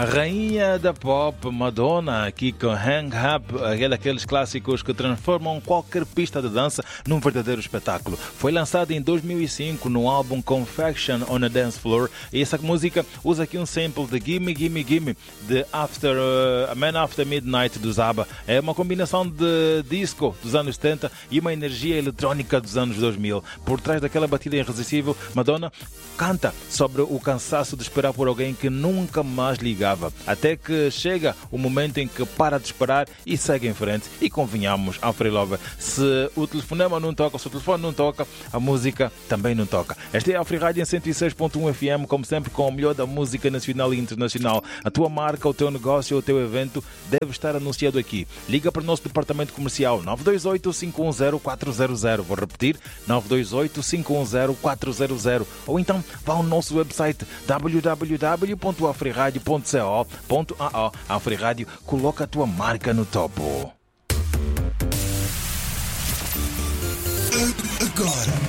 A rainha da pop, Madonna, aqui com Hang Up, aqueles clássicos que transformam qualquer pista de dança num verdadeiro espetáculo. Foi lançada em 2005 no álbum Confection on a Dance Floor e essa música usa aqui um sample de Gimme Gimme Gimme de A Man After Midnight dos ABBA. É uma combinação de disco dos anos 70 e uma energia eletrónica dos anos 2000. Por trás daquela batida irresistível, Madonna canta sobre o cansaço de esperar por alguém que nunca mais ligava. Até que chega o momento em que para de esperar e segue em frente. E convenhamos, Free Lover, se o telefonema não toca, se o telefone não toca, a música também não toca. Esta é a Free Rádio em 106.1 FM, como sempre, com o melhor da música nacional e internacional. A tua marca, o teu negócio, o teu evento deve estar anunciado aqui. Liga para o nosso departamento comercial 928-510-400. Vou repetir, 928-510-400. Ou então vá ao nosso website www.afriradio.co.ao. A Free Rádio coloca a tua marca no topo. Agora